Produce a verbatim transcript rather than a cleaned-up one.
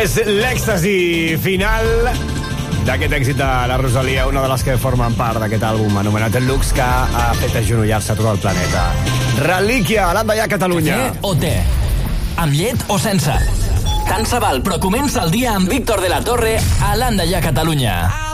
És l'èxtasi final d'aquest èxit de la Rosalia, una de les que formen part d'aquest àlbum anomenat El Lux, que ha fet agenollar-se tot el planeta. Relíquia, a l'Anda ja Catalunya. Cafè o te? Amb llet o sense? Tant se val, però comença el dia amb Víctor de la Torre a l'Anda ja Catalunya.